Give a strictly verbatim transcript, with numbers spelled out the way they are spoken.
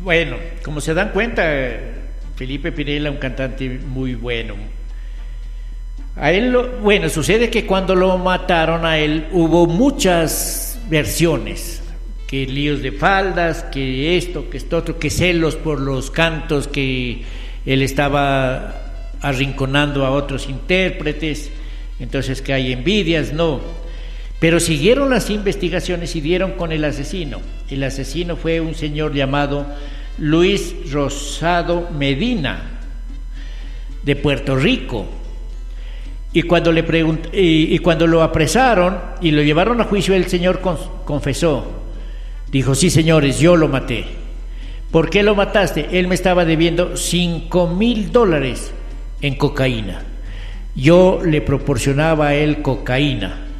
Bueno, como se dan cuenta, Felipe Pirela, un cantante muy bueno. A él, lo, bueno, sucede que cuando lo mataron a él hubo muchas versiones, que líos de faldas, que esto, que esto otro, que celos por los cantos, que él estaba arrinconando a otros intérpretes, entonces que hay envidias, no. Pero siguieron las investigaciones y dieron con el asesino. El asesino fue un señor llamado Luis Rosado Medina, de Puerto Rico. Y cuando le pregunt- y, y cuando lo apresaron y lo llevaron a juicio, el señor con- confesó. Dijo: sí, señores, yo lo maté. ¿Por qué lo mataste? Él me estaba debiendo cinco mil dólares en cocaína. Yo le proporcionaba a él cocaína.